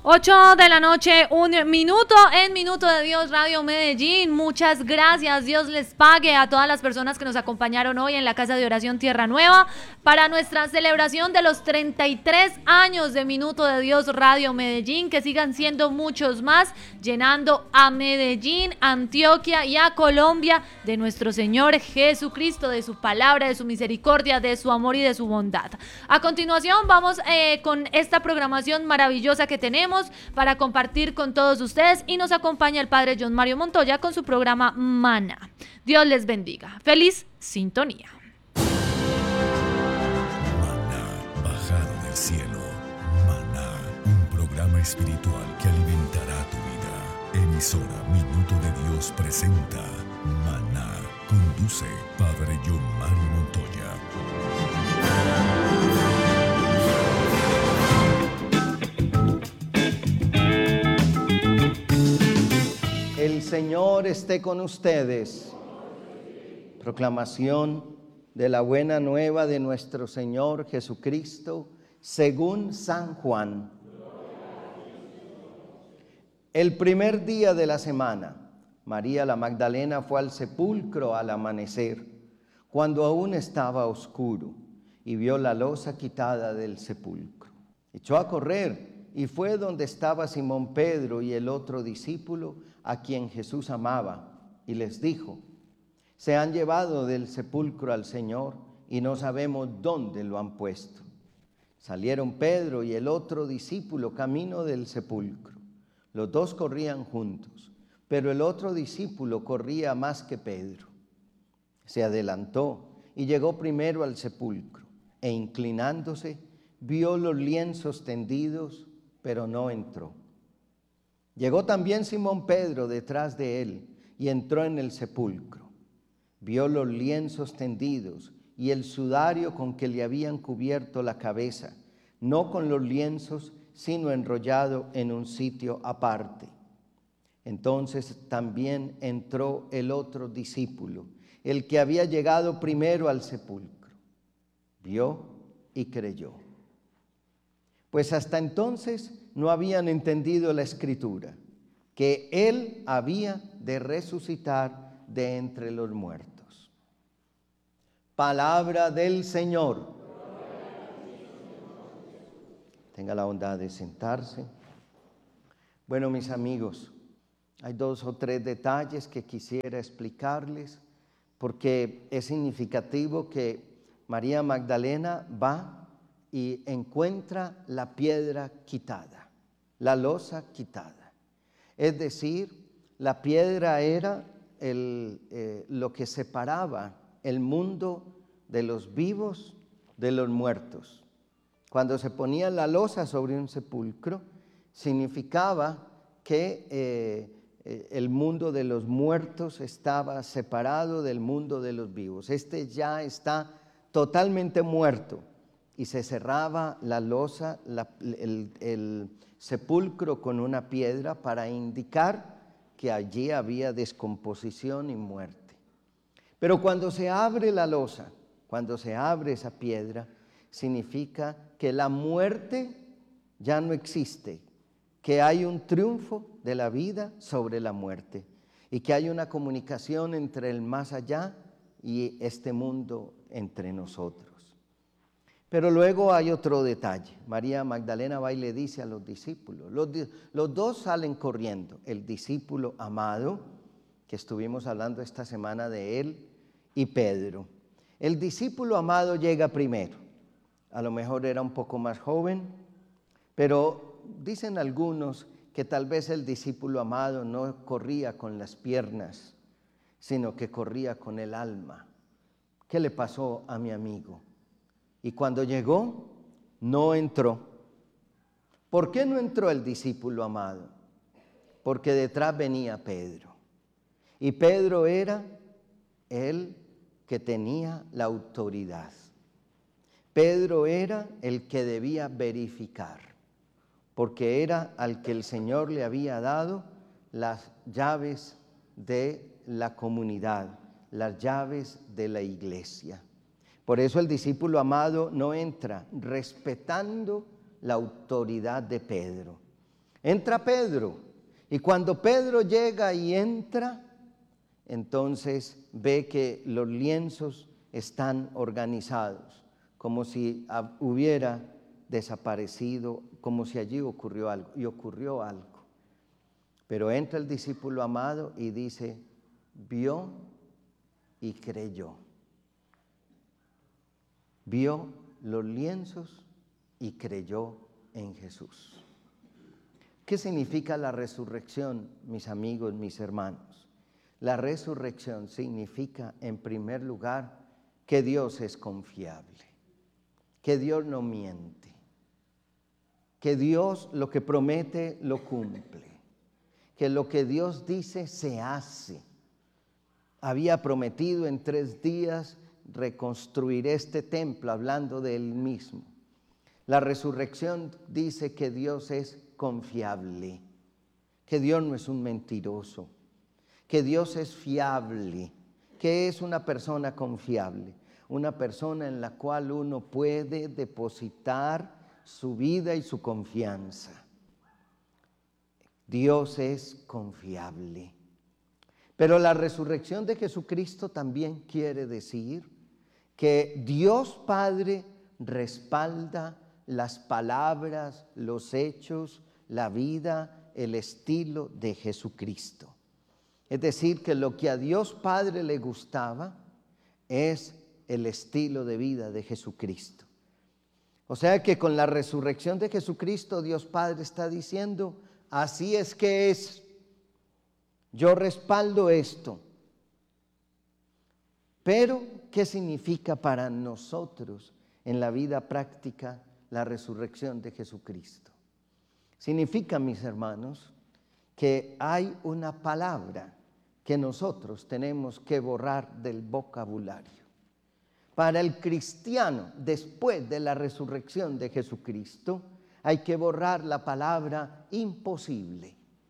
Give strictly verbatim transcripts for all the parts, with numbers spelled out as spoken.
ocho de la noche, un minuto en Minuto de Dios Radio Medellín. Muchas gracias, Dios les pague a todas las personas que nos acompañaron hoy en la Casa de Oración Tierra Nueva para nuestra celebración de los treinta y tres años de Minuto de Dios Radio Medellín, que sigan siendo muchos más, llenando a Medellín, Antioquia y a Colombia de nuestro Señor Jesucristo, de su palabra, de su misericordia, de su amor y de su bondad. A continuación vamos eh, con esta programación maravillosa que tenemos para compartir con todos ustedes, y nos acompaña el Padre John Mario Montoya con su programa Maná. Dios les bendiga. Feliz sintonía. Maná, bajado del cielo. Maná, un programa espiritual que alimentará tu vida. Emisora Minuto de Dios presenta Maná. Conduce Padre John Mario Montoya. El Señor esté con ustedes. Proclamación de la buena nueva de nuestro Señor Jesucristo según San Juan. El primer día de la semana, María la Magdalena fue al sepulcro al amanecer, cuando aún estaba oscuro, y vio la losa quitada del sepulcro. Echó a correr y fue donde estaba Simón Pedro y el otro discípulo a quien Jesús amaba, y les dijo: se han llevado del sepulcro al Señor y no sabemos dónde lo han puesto. Salieron Pedro y el otro discípulo camino del sepulcro. Los dos corrían juntos, pero el otro discípulo corría más que Pedro. Se adelantó y llegó primero al sepulcro, e inclinándose vio los lienzos tendidos, pero no entró. Llegó también Simón Pedro detrás de él y entró en el sepulcro. Vio los lienzos tendidos y el sudario con que le habían cubierto la cabeza, no con los lienzos, sino enrollado en un sitio aparte. Entonces también entró el otro discípulo, el que había llegado primero al sepulcro. Vio y creyó. Pues hasta entonces no habían entendido la Escritura, que Él había de resucitar de entre los muertos. Palabra del Señor. Tenga la bondad de sentarse. Bueno, mis amigos, hay dos o tres detalles que quisiera explicarles, porque es significativo que María Magdalena va y encuentra la piedra quitada, la losa quitada. Es decir, la piedra era el, eh, lo que separaba el mundo de los vivos de los muertos. Cuando se ponía la losa sobre un sepulcro, significaba que eh, eh, el mundo de los muertos estaba separado del mundo de los vivos. Este ya está totalmente muerto. Y se cerraba la losa, la, el, el sepulcro con una piedra para indicar que allí había descomposición y muerte. Pero cuando se abre la losa, cuando se abre esa piedra, significa que la muerte ya no existe, que hay un triunfo de la vida sobre la muerte y que hay una comunicación entre el más allá y este mundo entre nosotros. Pero luego hay otro detalle. María Magdalena va y le dice a los discípulos. Los, los dos salen corriendo. El discípulo amado, que estuvimos hablando esta semana de él, y Pedro. El discípulo amado llega primero. A lo mejor era un poco más joven, pero dicen algunos que tal vez el discípulo amado no corría con las piernas, sino que corría con el alma. ¿Qué le pasó a mi amigo? Y cuando llegó, no entró. ¿Por qué no entró el discípulo amado? Porque detrás venía Pedro. Y Pedro era el que tenía la autoridad. Pedro era el que debía verificar, porque era al que el Señor le había dado las llaves de la comunidad, las llaves de la iglesia. Por eso el discípulo amado no entra respetando la autoridad de Pedro. Entra Pedro, y cuando Pedro llega y entra, entonces ve que los lienzos están organizados, como si hubiera desaparecido, como si allí ocurrió algo, y ocurrió algo. Pero entra el discípulo amado y dice, vio y creyó. Vio los lienzos y creyó en Jesús. ¿Qué significa la resurrección, mis amigos, mis hermanos? La resurrección significa, en primer lugar, que Dios es confiable, que Dios no miente, que Dios lo que promete lo cumple, que lo que Dios dice se hace. Había prometido en tres días reconstruir este templo, hablando de Él mismo. La resurrección dice que Dios es confiable, que Dios no es un mentiroso, que Dios es fiable. ¿Qué es una persona confiable? Una persona en la cual uno puede depositar su vida y su confianza. Dios es confiable. Pero la resurrección de Jesucristo también quiere decir que Dios Padre respalda las palabras, los hechos, la vida, el estilo de Jesucristo. Es decir, que lo que a Dios Padre le gustaba es el estilo de vida de Jesucristo. O sea que con la resurrección de Jesucristo, Dios Padre está diciendo, así es que es, yo respaldo esto. Pero, ¿qué significa para nosotros en la vida práctica la resurrección de Jesucristo? Significa, mis hermanos, que hay una palabra que nosotros tenemos que borrar del vocabulario. Para el cristiano, después de la resurrección de Jesucristo, hay que borrar la palabra imposible.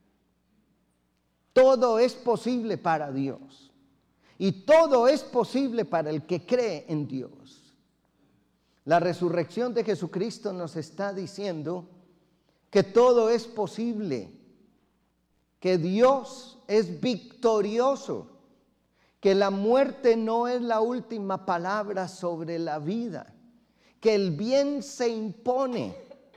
Todo es posible para Dios y todo es posible para el que cree en Dios. La resurrección de Jesucristo nos está diciendo que todo es posible, que Dios es victorioso, que la muerte no es la última palabra sobre la vida, que el bien se impone.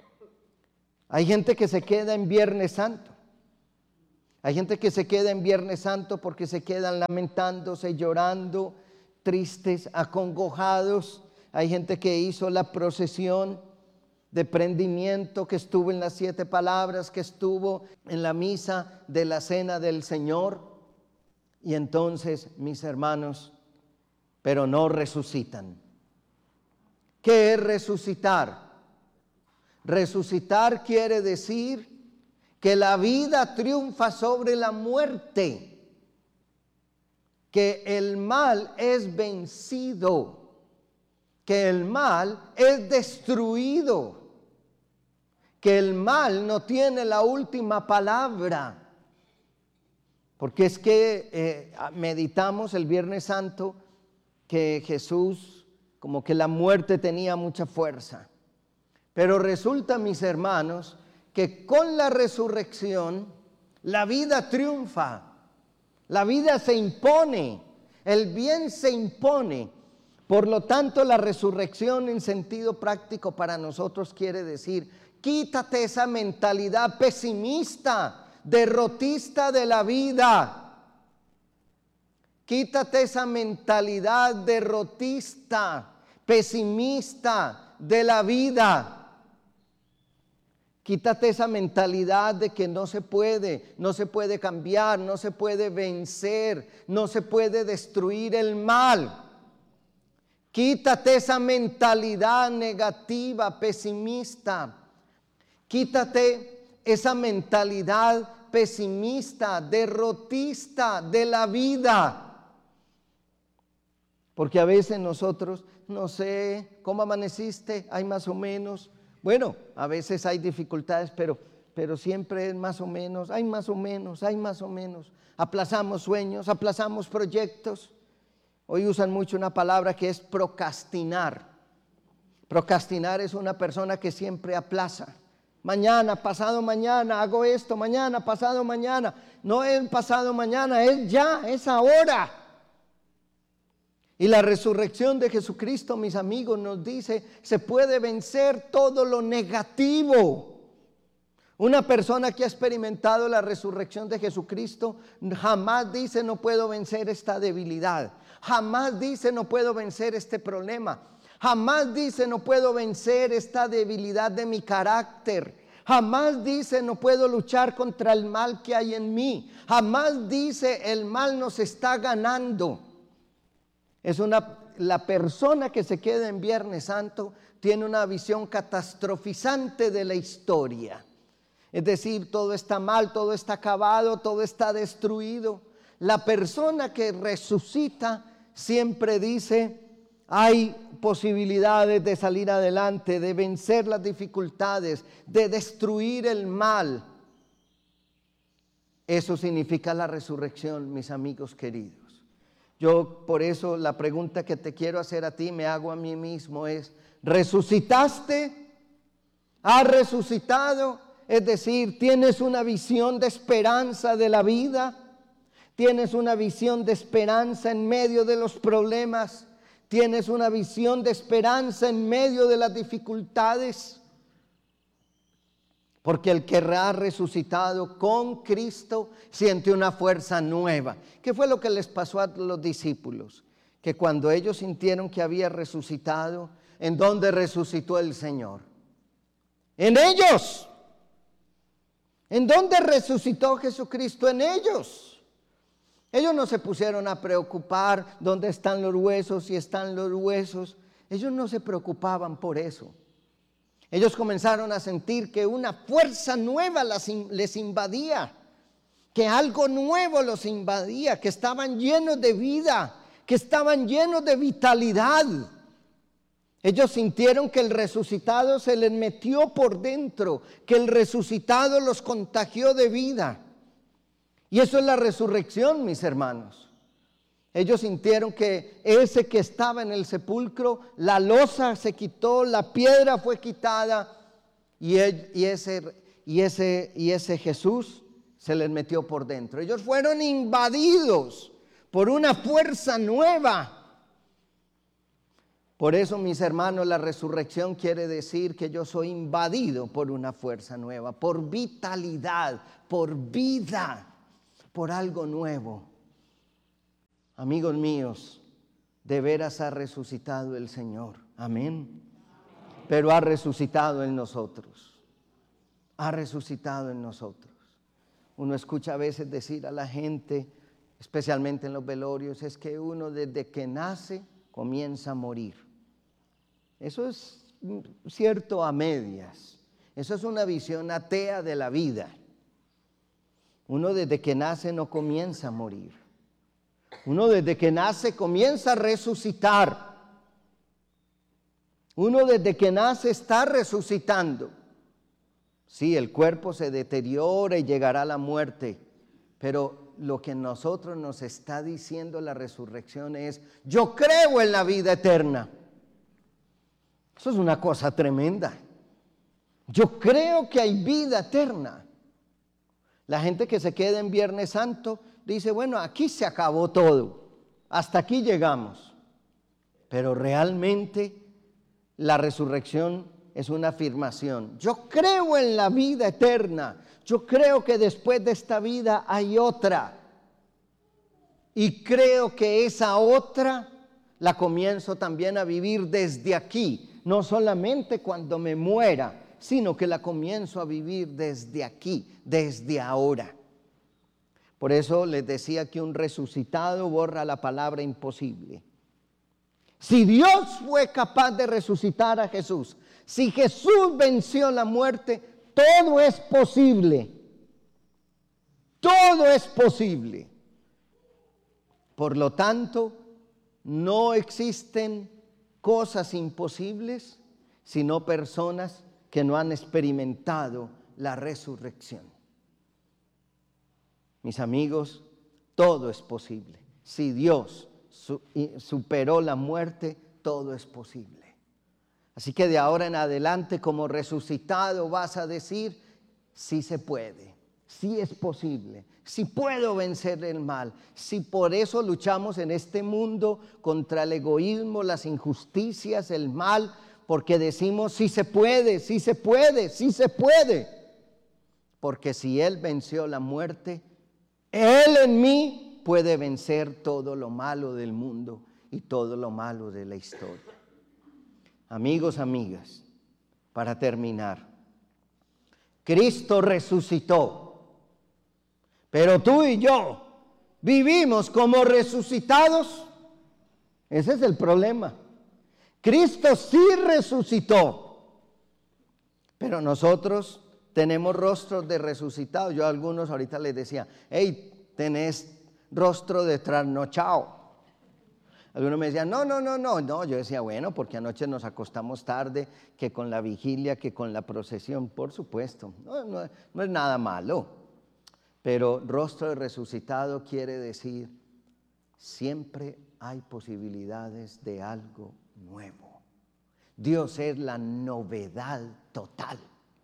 Hay gente que se queda en Viernes Santo. Hay gente que se queda en Viernes Santo porque se quedan lamentándose, llorando, tristes, acongojados. Hay gente que hizo la procesión de prendimiento, que estuvo en las siete palabras, que estuvo en la misa de la Cena del Señor. Y entonces, mis hermanos, pero no resucitan. ¿Qué es resucitar? Resucitar quiere decir que la vida triunfa sobre la muerte, que el mal es vencido, que el mal es destruido, que el mal no tiene la última palabra. Porque es que eh, meditamos el Viernes Santo que Jesús, como que la muerte tenía mucha fuerza. Pero resulta, mis hermanos, que con la resurrección la vida triunfa, la vida se impone, el bien se impone. Por lo tanto, la resurrección en sentido práctico para nosotros quiere decir, quítate esa mentalidad pesimista, derrotista de la vida. Quítate esa mentalidad derrotista, pesimista de la vida. Quítate esa mentalidad de que no se puede, no se puede cambiar, no se puede vencer, no se puede destruir el mal. Quítate esa mentalidad negativa, pesimista. Quítate esa mentalidad pesimista, derrotista de la vida. Porque a veces nosotros, no sé, ¿cómo amaneciste? Hay más o menos. Bueno, a veces hay dificultades, pero, pero siempre es más o menos, hay más o menos, hay más o menos. Aplazamos sueños, aplazamos proyectos. Hoy usan mucho una palabra que es procrastinar. Procrastinar es una persona que siempre aplaza. Mañana, pasado mañana, hago esto, mañana, pasado mañana. No es pasado mañana, es ya, es ahora. Y la resurrección de Jesucristo, mis amigos, nos dice, se puede vencer todo lo negativo. Una persona que ha experimentado la resurrección de Jesucristo jamás dice no puedo vencer esta debilidad. Jamás dice no puedo vencer este problema. Jamás dice no puedo vencer esta debilidad de mi carácter. Jamás dice no puedo luchar contra el mal que hay en mí. Jamás dice el mal nos está ganando. Es una, la persona que se queda en Viernes Santo tiene una visión catastrofizante de la historia. Es decir, todo está mal, todo está acabado, todo está destruido. La persona que resucita siempre dice, hay posibilidades de salir adelante, de vencer las dificultades, de destruir el mal. Eso significa la resurrección, mis amigos queridos. Yo por eso la pregunta que te quiero hacer a ti, me hago a mí mismo es, ¿resucitaste? ¿Has resucitado? Es decir, ¿tienes una visión de esperanza de la vida? ¿Tienes una visión de esperanza en medio de los problemas? ¿Tienes una visión de esperanza en medio de las dificultades? Porque el que ha resucitado con Cristo siente una fuerza nueva. ¿Qué fue lo que les pasó a los discípulos? Que cuando ellos sintieron que había resucitado, ¿en dónde resucitó el Señor? En ellos. ¿En dónde resucitó Jesucristo? En ellos. Ellos no se pusieron a preocupar dónde están los huesos, si están los huesos. Ellos no se preocupaban por eso. Ellos comenzaron a sentir que una fuerza nueva les invadía, que algo nuevo los invadía, que estaban llenos de vida, que estaban llenos de vitalidad. Ellos sintieron que el resucitado se les metió por dentro, que el resucitado los contagió de vida. Y eso es la resurrección, mis hermanos. Ellos sintieron que ese que estaba en el sepulcro, la losa se quitó, la piedra fue quitada y, él, y, ese, y, ese, y ese Jesús se les metió por dentro. Ellos fueron invadidos por una fuerza nueva. Por eso, mis hermanos, la resurrección quiere decir que yo soy invadido por una fuerza nueva, por vitalidad, por vida, por algo nuevo. Amigos míos, de veras ha resucitado el Señor, amén. Pero ha resucitado en nosotros, ha resucitado en nosotros. Uno escucha a veces decir a la gente, especialmente en los velorios, es que uno desde que nace comienza a morir. Eso es cierto a medias, eso es una visión atea de la vida. Uno desde que nace no comienza a morir. Uno desde que nace comienza a resucitar. Uno desde que nace está resucitando. Sí, el cuerpo se deteriora y llegará a la muerte, pero lo que nosotros nos está diciendo la resurrección es, yo creo en la vida eterna. Eso es una cosa tremenda. Yo creo que hay vida eterna. La gente que se queda en Viernes Santo dice, bueno, aquí se acabó todo, hasta aquí llegamos. Pero realmente la resurrección es una afirmación. Yo creo en la vida eterna, yo creo que después de esta vida hay otra. Y creo que esa otra la comienzo también a vivir desde aquí, no solamente cuando me muera, sino que la comienzo a vivir desde aquí, desde ahora. Por eso les decía que un resucitado borra la palabra imposible. Si Dios fue capaz de resucitar a Jesús, si Jesús venció la muerte, todo es posible. Todo es posible. Por lo tanto, no existen cosas imposibles, sino personas que no han experimentado la resurrección. Mis amigos, todo es posible. Si Dios su- superó la muerte, todo es posible. Así que de ahora en adelante, como resucitado, vas a decir, sí se puede, sí es posible, sí puedo vencer el mal. Si por eso luchamos en este mundo contra el egoísmo, las injusticias, el mal, porque decimos, sí se puede, sí se puede, sí se puede. Porque si Él venció la muerte, Él en mí puede vencer todo lo malo del mundo y todo lo malo de la historia. Amigos, amigas, para terminar, Cristo resucitó, pero tú y yo vivimos como resucitados. Ese es el problema. Cristo sí resucitó, pero nosotros tenemos rostros de resucitados. Yo a algunos ahorita les decía, hey, tenés rostro de trasnochado. Algunos me decían, no, no, no, no, no. Yo decía, bueno, porque anoche nos acostamos tarde, que con la vigilia, que con la procesión, por supuesto. No, no, no es nada malo. Pero rostro de resucitado quiere decir, siempre hay posibilidades de algo nuevo. Dios es la novedad total.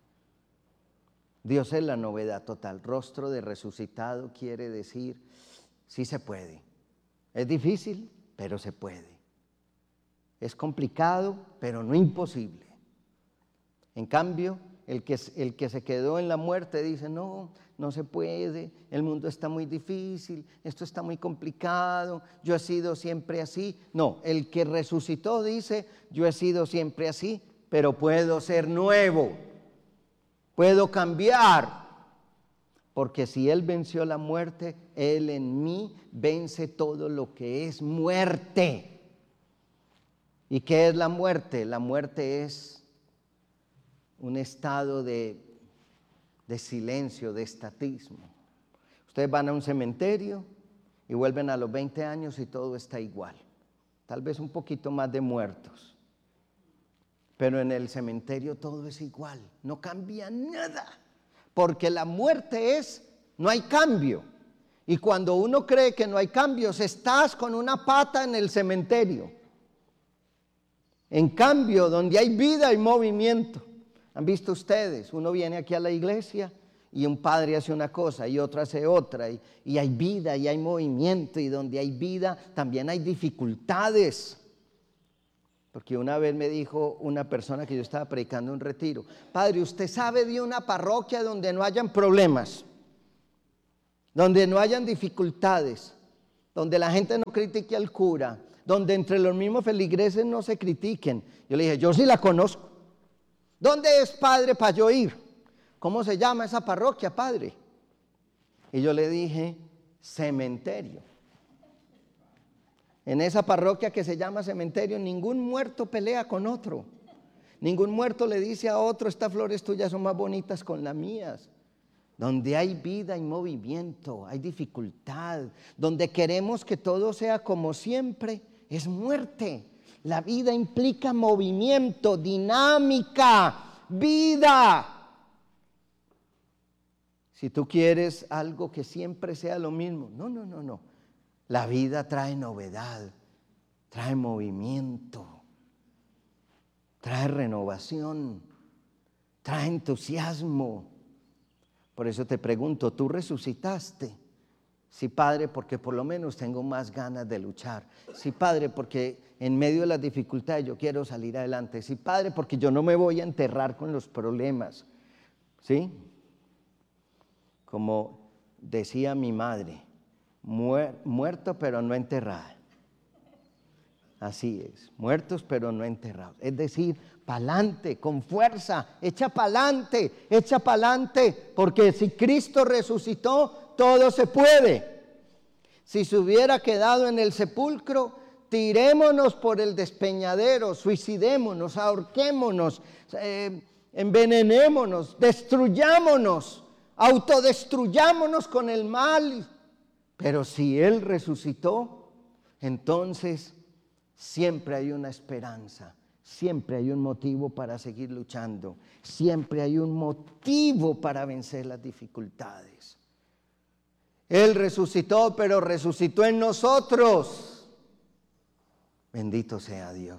Dios es la novedad total. Rostro de resucitado quiere decir, sí se puede. Es difícil, pero se puede. Es complicado, pero no imposible. En cambio, el que, el que se quedó en la muerte dice, no, no se puede, el mundo está muy difícil, esto está muy complicado, yo he sido siempre así. No, el que resucitó dice, yo he sido siempre así, pero puedo ser nuevo, puedo cambiar. Porque si Él venció la muerte, Él en mí vence todo lo que es muerte. ¿Y qué es la muerte? La muerte es un estado de, de silencio, de estatismo. Ustedes van a un cementerio y vuelven a los veinte años y todo está igual. Tal vez un poquito más de muertos. Pero en el cementerio todo es igual, no cambia nada. Porque la muerte es, no hay cambio. Y cuando uno cree que no hay cambios, estás con una pata en el cementerio. En cambio, donde hay vida hay movimiento. ¿Han visto ustedes? Uno viene aquí a la iglesia y un padre hace una cosa y otro hace otra. Y, y hay vida y hay movimiento. Y donde hay vida también hay dificultades. Porque una vez me dijo una persona que yo estaba predicando un retiro, padre, ¿usted sabe de una parroquia donde no hayan problemas, donde no hayan dificultades, donde la gente no critique al cura, donde entre los mismos feligreses no se critiquen? Yo le dije, yo sí la conozco. ¿Dónde es, padre, para yo ir? ¿Cómo se llama esa parroquia, padre? Y yo le dije, cementerio. En esa parroquia que se llama cementerio, ningún muerto pelea con otro. Ningún muerto le dice a otro, estas flores tuyas son más bonitas con las mías. Donde hay vida y movimiento, hay dificultad. Donde queremos que todo sea como siempre, es muerte. La vida implica movimiento, dinámica, vida. Si tú quieres algo que siempre sea lo mismo, no, no, no, no. La vida trae novedad, trae movimiento, trae renovación, trae entusiasmo. Por eso te pregunto, ¿tú resucitaste? Sí, Padre, porque por lo menos tengo más ganas de luchar. Sí, Padre, porque en medio de las dificultades yo quiero salir adelante. Sí, Padre, porque yo no me voy a enterrar con los problemas. ¿Sí? Como decía mi madre, muerto pero no enterrado. Así es, muertos pero no enterrados. Es decir, pa'lante, con fuerza, echa pa'lante, echa pa'lante, porque si Cristo resucitó, todo se puede. Si se hubiera quedado en el sepulcro, tirémonos por el despeñadero, suicidémonos, ahorquémonos, eh, envenenémonos, destruyámonos, autodestruyámonos con el mal. Pero si Él resucitó, entonces siempre hay una esperanza, siempre hay un motivo para seguir luchando, siempre hay un motivo para vencer las dificultades. Él resucitó, pero resucitó en nosotros. Bendito sea Dios.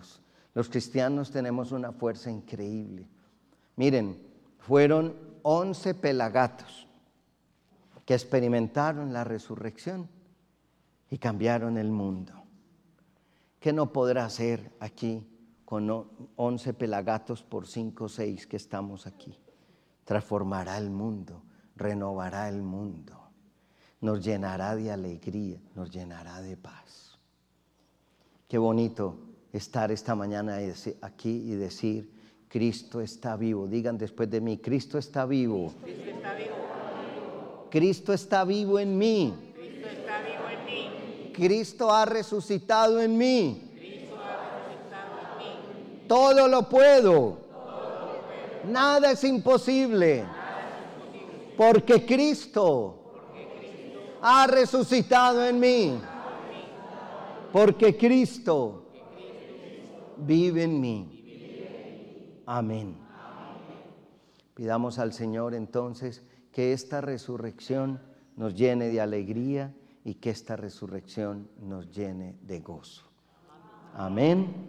Los cristianos tenemos una fuerza increíble. Miren, fueron once pelagatos que experimentaron la resurrección y cambiaron el mundo. ¿Qué no podrá hacer aquí con once pelagatos por cinco o seis que estamos aquí? Transformará el mundo, renovará el mundo, nos llenará de alegría, nos llenará de paz. Qué bonito estar esta mañana aquí y decir, Cristo está vivo. Digan después de mí, Cristo está vivo. Cristo está vivo. Cristo está vivo en mí. Cristo está vivo en mí. Cristo ha resucitado en mí. Cristo ha resucitado en mí. Todo lo puedo. Todo lo puedo. Nada es imposible. Nada es imposible. Porque Cristo, Porque Cristo ha resucitado en mí. Porque Cristo vive en mí. Amén. Pidamos al Señor entonces que esta resurrección nos llene de alegría y que esta resurrección nos llene de gozo. Amén.